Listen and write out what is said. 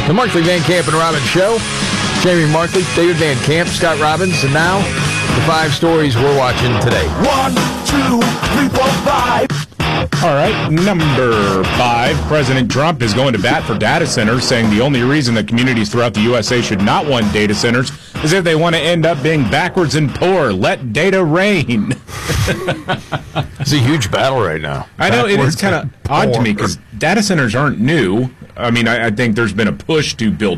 The Markley, Van Camp, and Robbins Show. Jamie Markley, David Van Camp, Scott Robbins, and now the 5 stories we're watching today. 1, 2, 3, 4, 5. All right, number 5. President Trump is going to bat for data centers, saying the only reason that communities throughout the USA should not want data centers is if they want to end up being backwards and poor. Let data reign. It's a huge battle right now. I know, it is kind of odd to me because data centers aren't new. I mean, I think there's been a push to build